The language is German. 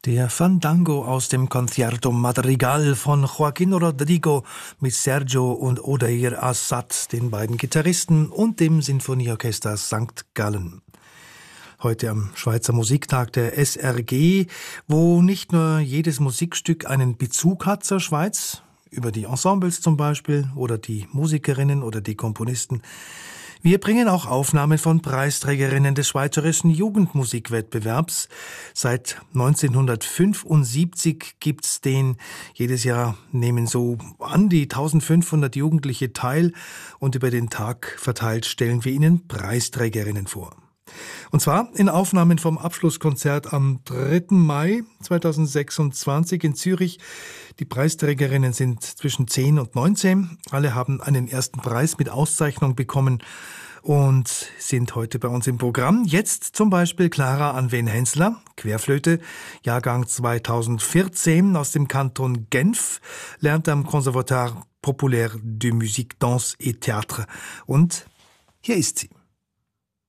Der Fandango aus dem Concerto Madrigal von Joaquín Rodrigo mit Sergio und Odair Assad, den beiden Gitarristen, und dem Sinfonieorchester St. Gallen. Heute am Schweizer Musiktag der SRG, wo nicht nur jedes Musikstück einen Bezug hat zur Schweiz, über die Ensembles zum Beispiel oder die Musikerinnen oder die Komponisten. Wir bringen auch Aufnahmen von Preisträgerinnen des Schweizerischen Jugendmusikwettbewerbs. Seit 1975 gibt's den. Jedes Jahr nehmen so an die 1500 Jugendliche teil und über den Tag verteilt stellen wir Ihnen Preisträgerinnen vor. Und zwar in Aufnahmen vom Abschlusskonzert am 3. Mai 2026 in Zürich. Die Preisträgerinnen sind zwischen 10 und 19. Alle haben einen ersten Preis mit Auszeichnung bekommen und sind heute bei uns im Programm. Jetzt zum Beispiel Clara Anwen-Hensler, Querflöte, Jahrgang 2014 aus dem Kanton Genf, lernt am Conservatoire Populaire de Musique, Danse et Théâtre. Und hier ist sie.